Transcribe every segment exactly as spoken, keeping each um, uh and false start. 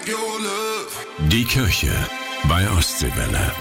Die Kirche bei Ostseewelle.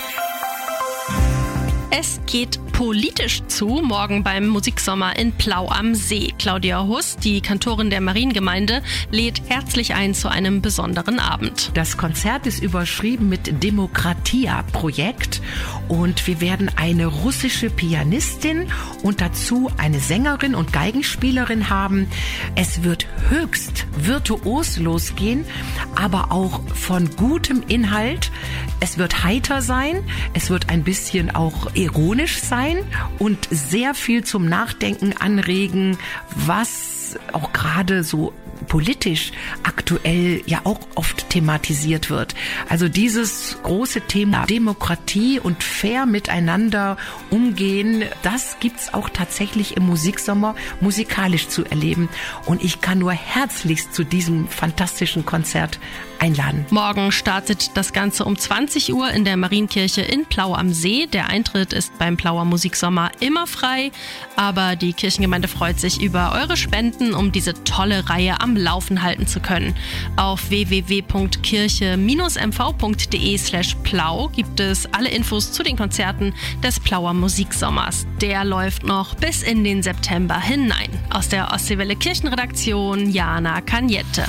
Es geht politisch zu, morgen beim Musiksommer in Plau am See. Claudia Huss, die Kantorin der Mariengemeinde, lädt herzlich ein zu einem besonderen Abend. Das Konzert ist überschrieben mit Demokratia-Projekt und wir werden eine russische Pianistin und dazu eine Sängerin und Geigenspielerin haben. Es wird höchst virtuos losgehen, aber auch von gutem Inhalt. Es wird heiter sein, es wird ein bisschen auch ironisch sein und sehr viel zum Nachdenken anregen, was auch gerade so politisch aktuell ja auch oft thematisiert wird. Also dieses große Thema Demokratie und fair miteinander umgehen, das gibt's auch tatsächlich im Musiksommer musikalisch zu erleben. Und ich kann nur herzlichst zu diesem fantastischen Konzert einladen. Morgen startet das Ganze um zwanzig Uhr in der Marienkirche in Plau am See. Der Eintritt ist beim Plauer Musiksommer immer frei, aber die Kirchengemeinde freut sich über eure Spenden, um diese tolle Reihe am Laufen halten zu können. Auf w w w punkt kirche Bindestrich m v punkt d e slash plau gibt es alle Infos zu den Konzerten des Plauer Musiksommers. Der läuft noch bis in den September hinein. Aus der Ostseewelle Kirchenredaktion Jana Kanjette.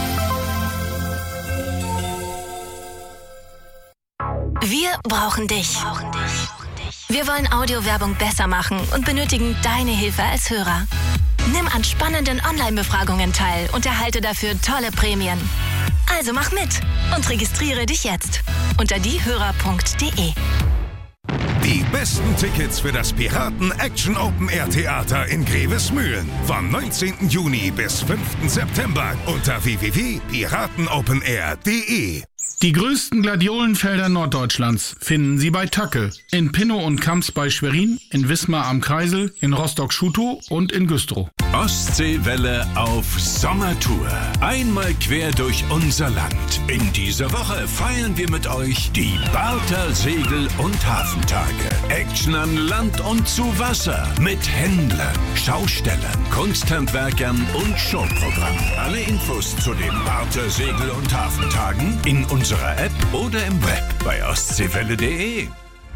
Wir brauchen dich. Wir wollen Audiowerbung besser machen und benötigen deine Hilfe als Hörer. Nimm an spannenden Online-Befragungen teil und erhalte dafür tolle Prämien. Also mach mit und registriere dich jetzt unter diehörer punkt d e. Die besten Tickets für das Piraten Action Open Air Theater in Grevesmühlen vom neunzehnten Juni bis fünften September unter w w w punkt piratenopenair punkt d e. Die größten Gladiolenfelder Norddeutschlands finden Sie bei Tacke. In Pinnow und Kamps bei Schwerin, in Wismar am Kreisel, in Rostock-Schutow und in Güstrow. Ostseewelle auf Sommertour. Einmal quer durch unser Land. In dieser Woche feiern wir mit euch die Barther Segel- und Hafentage. Action an Land und zu Wasser. Mit Händlern, Schaustellern, Kunsthandwerkern und Showprogramm. Alle Infos zu den Barther Segel- und Hafentagen in unserer App oder im Web bei ostseewelle punkt d e.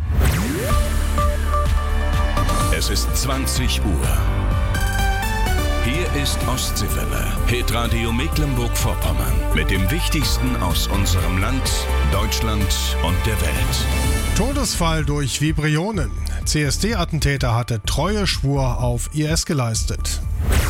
Es ist zwanzig Uhr. Hier ist Ostseewelle, Hitradio Mecklenburg-Vorpommern mit dem Wichtigsten aus unserem Land, Deutschland und der Welt. Todesfall durch Vibrionen. C S D-Attentäter hatte Treueschwur auf I S geleistet.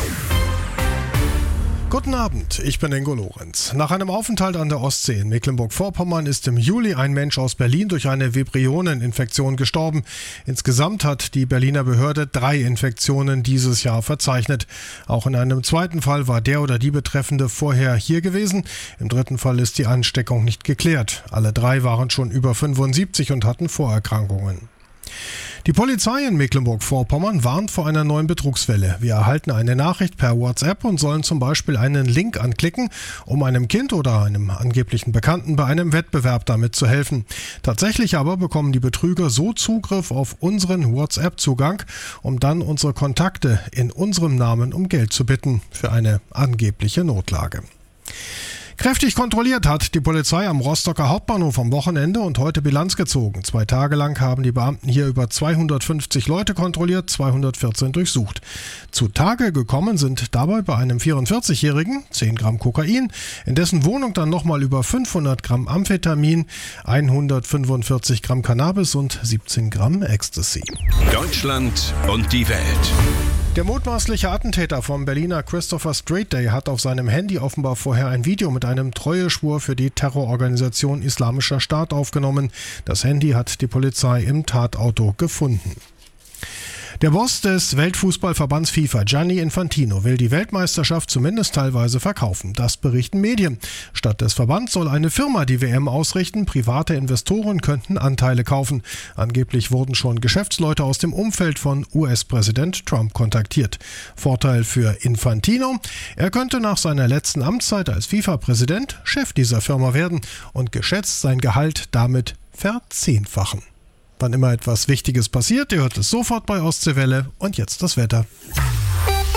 Guten Abend, ich bin Ingo Lorenz. Nach einem Aufenthalt an der Ostsee in Mecklenburg-Vorpommern ist im Juli ein Mensch aus Berlin durch eine Vibrioneninfektion gestorben. Insgesamt hat die Berliner Behörde drei Infektionen dieses Jahr verzeichnet. Auch in einem zweiten Fall war der oder die Betreffende vorher hier gewesen. Im dritten Fall ist die Ansteckung nicht geklärt. Alle drei waren schon über fünfundsiebzig und hatten Vorerkrankungen. Die Polizei in Mecklenburg-Vorpommern warnt vor einer neuen Betrugswelle. Wir erhalten eine Nachricht per WhatsApp und sollen zum Beispiel einen Link anklicken, um einem Kind oder einem angeblichen Bekannten bei einem Wettbewerb damit zu helfen. Tatsächlich aber bekommen die Betrüger so Zugriff auf unseren WhatsApp-Zugang, um dann unsere Kontakte in unserem Namen um Geld zu bitten für eine angebliche Notlage. Kräftig kontrolliert hat die Polizei am Rostocker Hauptbahnhof am Wochenende und heute Bilanz gezogen. Zwei Tage lang haben die Beamten hier über zweihundertfünfzig Leute kontrolliert, zweihundertvierzehn durchsucht. Zutage gekommen sind dabei bei einem vierundvierzigjährigen zehn Gramm Kokain, in dessen Wohnung dann nochmal über fünfhundert Gramm Amphetamin, hundertfünfundvierzig Gramm Cannabis und siebzehn Gramm Ecstasy. Deutschland und die Welt. Der mutmaßliche Attentäter vom Berliner Christopher Street Day hat auf seinem Handy offenbar vorher ein Video mit einem Treueschwur für die Terrororganisation Islamischer Staat aufgenommen. Das Handy hat die Polizei im Tatauto gefunden. Der Boss des Weltfußballverbands FIFA, Gianni Infantino, will die Weltmeisterschaft zumindest teilweise verkaufen. Das berichten Medien. Statt des Verbands soll eine Firma die W M ausrichten. Private Investoren könnten Anteile kaufen. Angeblich wurden schon Geschäftsleute aus dem Umfeld von U S-Präsident Trump kontaktiert. Vorteil für Infantino: Er könnte nach seiner letzten Amtszeit als FIFA-Präsident Chef dieser Firma werden und geschätzt sein Gehalt damit verzehnfachen. Wann immer etwas Wichtiges passiert, ihr hört es sofort bei Ostseewelle. Und jetzt das Wetter.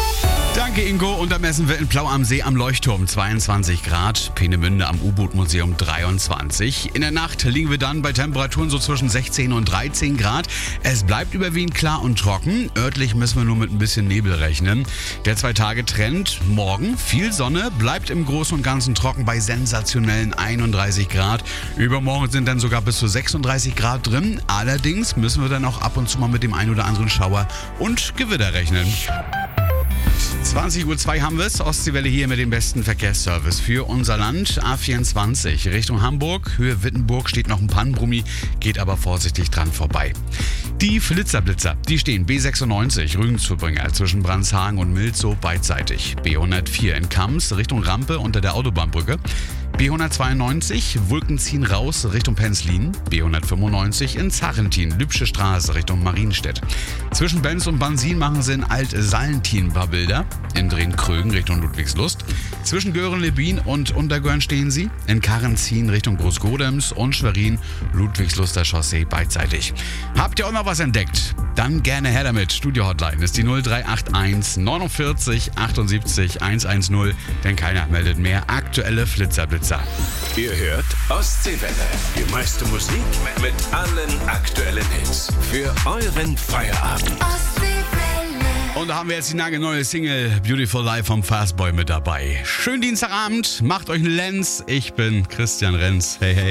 Danke, Ingo. Und da messen wir in Plau am See am Leuchtturm zweiundzwanzig Grad, Peenemünde am U-Boot-Museum dreiundzwanzig. In der Nacht liegen wir dann bei Temperaturen so zwischen sechzehn und dreizehn Grad. Es bleibt überwiegend klar und trocken. Örtlich müssen wir nur mit ein bisschen Nebel rechnen. Der Zwei-Tage-Trend: morgen viel Sonne, bleibt im Großen und Ganzen trocken bei sensationellen einunddreißig Grad. Übermorgen sind dann sogar bis zu sechsunddreißig Grad drin. Allerdings müssen wir dann auch ab und zu mal mit dem ein oder anderen Schauer und Gewitter rechnen. zwanzig Uhr zwei haben wir es. Ostseewelle hier mit dem besten Verkehrsservice für unser Land. A vierundzwanzig Richtung Hamburg. Höhe Wittenburg steht noch ein Pannenbrummi, geht aber vorsichtig dran vorbei. Die Flitzerblitzer, die stehen B sechsundneunzig Rügenzubringer zwischen Brandshagen und Milzow beidseitig. B hundertvier in Kams Richtung Rampe unter der Autobahnbrücke. B hundertzweiundneunzig Wulkenzien raus Richtung Penzlin. B hundertfünfundneunzig in Zachentin, Lübsche Straße Richtung Marienstedt. Zwischen Benz und Bansin machen sie in Alt-Salentin ein paar Bilder. In Drehn-Krögen Richtung Ludwigslust. Zwischen Göhren-Lebin und Untergörn stehen sie. In Karrenzien Richtung Großgodems und Schwerin, Ludwigsluster Chaussee beidseitig. Habt ihr auch noch was entdeckt? Dann gerne her damit. Studio-Hotline ist die null drei acht eins neunundvierzig achtundsiebzig hundertzehn, denn keiner meldet mehr aktuelle Flitzerblitzer. Ihr hört Ostseewelle. Die meiste Musik mit allen aktuellen Hits. Für euren Feierabend. Und da haben wir jetzt die nagelneue Single Beautiful Life vom Fastboy mit dabei. Schönen Dienstagabend, macht euch einen Lenz. Ich bin Christian Renz. Hey, hey.